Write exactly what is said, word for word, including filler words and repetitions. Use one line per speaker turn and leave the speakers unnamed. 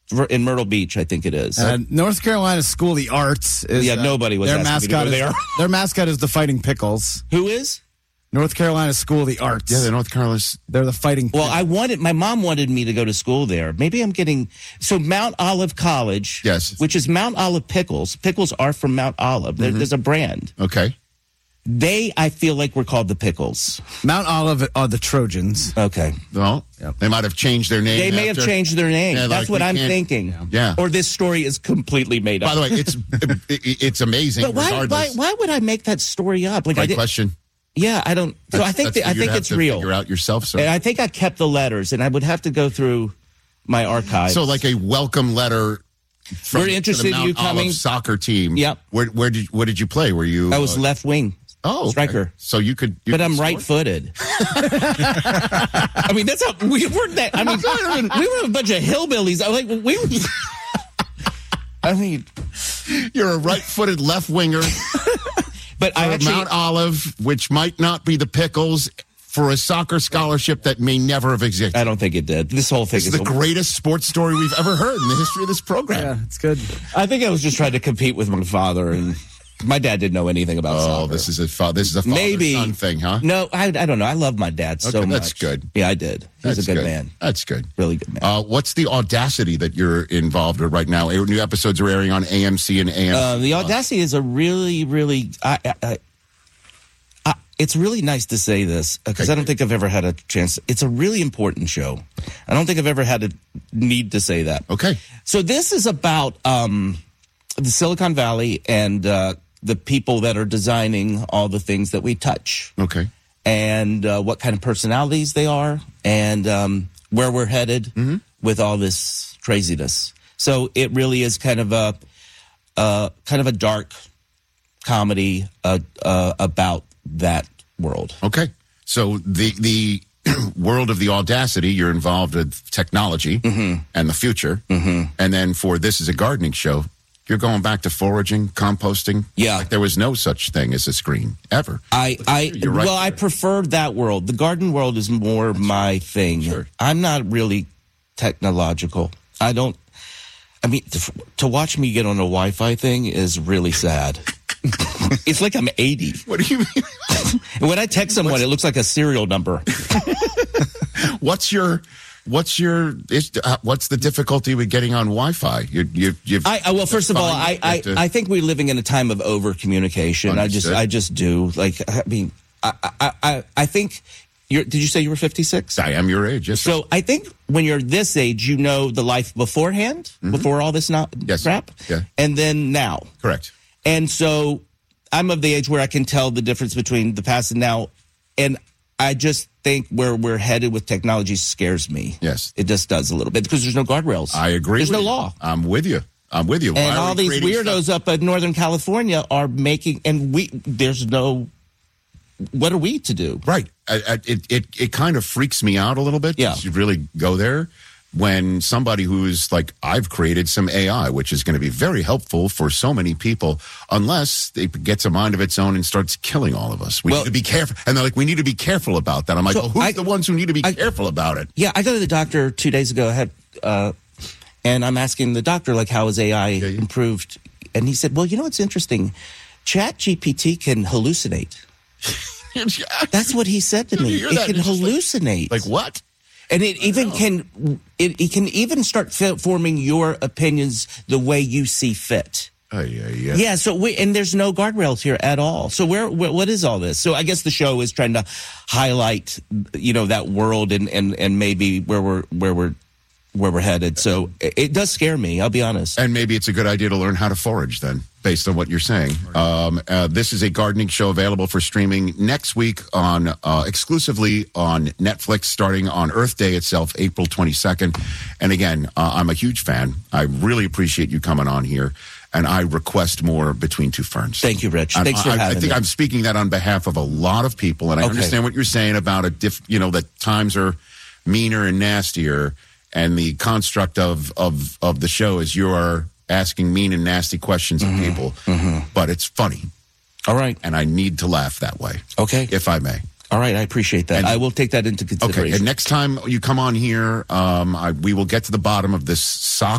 in Myrtle Beach, I think it is.
Uh, North Carolina School of the Arts is
yeah,
uh,
nobody was
their
asking
mascot
me to go
is,
there.
Their mascot is the Fighting Pickles.
Who is?
North Carolina School of the Arts.
Yeah, the North Carolina.
They're the Fighting Pickles.
Well, I wanted, my mom wanted me to go to school there. Maybe I'm getting, so Mount Olive College.
Yes.
Which is Mount Olive Pickles. Pickles are from Mount Olive. There,
Mm-hmm.
There's a brand.
Okay.
They, I feel like, were called the Pickles.
Mount Olive are the Trojans.
Okay.
Well,
Yep.
they might have changed their name.
They may
after.
have changed their name.
Yeah,
That's
like,
what
we
I'm
can't-
thinking.
Yeah.
Or this story is completely made up.
By the way, it's it, it's amazing.
but why, why,
regardless.
why would I make that story up? Like I
Great
did,
question.
Yeah, I don't. So I think
That's
the, I
for you to
think
have
it's
to
real.
Figure out yourself, sir.
And I think I kept the letters, and I would have to go through my archives.
So, like a welcome letter. From,
We're
to the
interested in
Mount
you coming.
Olive soccer team.
Yep.
Where where did what did you play? Were you?
I was
uh,
left wing.
Oh, okay.
striker.
So you could. You
But
could
I'm
score?
right-footed. I mean, that's how we weren't that. I mean, we were a bunch of hillbillies. I like we. Were, I mean,
You're a right-footed left winger.
but I
for
actually.
Mount Olive, which might not be the Pickles, for a soccer scholarship that may never have existed.
I don't think it did. This whole thing
This
is
is the greatest sports story we've ever heard in the history of this program.
Yeah, it's good.
I think I was just trying to compete with my father, and my dad didn't know anything about
Oh,
soccer.
this is a fa- this is a
Maybe
father-son thing, huh?
No, I, I don't know. I love my dad so
Okay,
much.
that's good.
Yeah, I did. He's
That's
a good, man.
That's good.
Really good man.
Uh, what's the audacity that you're involved with right now? New episodes are airing on A M C and A M C.
Uh, the Audacity is a really, really. I, I, I, I, it's really nice to say this because
Okay.
I don't think I've ever had a chance. It's a really important show. I don't think I've ever had a need to say that.
Okay.
So this is about um, the Silicon Valley and uh, the people that are designing all the things that we touch,
Okay.
and uh, what kind of personalities they are, and um, where we're headed
Mm-hmm.
with all this craziness. So it really is kind of a uh, kind of a dark comedy uh, uh, about that world.
Okay. So the the world of the Audacity, you're involved with technology
Mm-hmm.
and the future. Mm-hmm. And then for This Is a Gardening Show, you're going back to foraging, composting.
Yeah.
Like there was no such thing as a screen ever.
I, I
You're right
well, I
there.
prefer that world. The garden world is more my thing.
Sure.
I'm not really technological. I don't. I mean, to, to watch me get on a Wi-Fi thing is really sad. It's like I'm eighty.
What do you mean?
And when I text someone, it looks like a serial number.
What's your what's your is, uh, what's the difficulty with getting on Wi-Fi? You you you.
I, I well, first of all, I
Fine, you
I,
have to-
I think we're living in a time of over communication. I just
Understood.
I just do like I mean I I I, I think you're. Did you say you were fifty-six?
I am your age. Yes. sir.
So I think when you're this age, you know the life beforehand, before all this not
Yes.
crap,
Yeah.
and then now.
Correct.
And so I'm of the age where I can tell the difference between the past and now. And I just think where we're headed with technology scares me.
Yes.
It just does a little bit because there's no guardrails.
I agree.
There's
with
no
you.
law.
I'm with you. I'm with you. Why
And
are
all
we
these
creating
weirdos
stuff-
up in Northern California are making, and we, there's no, what are we to do?
Right. I, I, it, it it kind of freaks me out a little bit.
Yeah.
You really go there when somebody who's like, I've created some A I, which is going to be very helpful for so many people, unless it gets a mind of its own and starts killing all of us. We
Well-
need to be careful. And they're like, we need to be careful about that. I'm like,
So
well, who's
I-
the ones who need to be
I-
careful about it?
Yeah, I go to the doctor two days ago. I had, uh, and I'm asking the doctor, like, how has A I
yeah.
improved? And he said, well, you know what's interesting? Chat G P T can hallucinate. That's what he said to
You
me.
hear
It
that
can
and it's just like-
hallucinate.
Like what?
And it even can, it, it can even start fi- forming your opinions the way you see fit.
Oh, yeah, yeah.
Yeah, so we, and there's no guardrails here at all. So where, where, what is all this? So I guess the show is trying to highlight, you know, that world and, and, and maybe where we're, where we're, where we're headed. So it, it does scare me, I'll be honest.
And maybe it's a good idea to learn how to forage then, based on what you're saying. Um, uh, this is a gardening show available for streaming next week on uh, exclusively on Netflix, starting on Earth Day itself, April twenty-second. And again, uh, I'm a huge fan. I really appreciate you coming on here. And I request more Between Two Ferns.
Thank you, Rich.
And
Thanks for
I, I
having
think
me.
I'm speaking that on behalf of a lot of people. And I
Okay.
understand what you're saying about a diff, you know, that times are meaner and nastier. And the construct of, of, of the show is you are asking mean and nasty questions of people, but it's funny.
All right.
And I need to laugh that way,
Okay.
if I may.
All right. I appreciate that.
And-
I will take that into consideration.
Okay. And next time you come on here, um, I, we will get to the bottom of this sock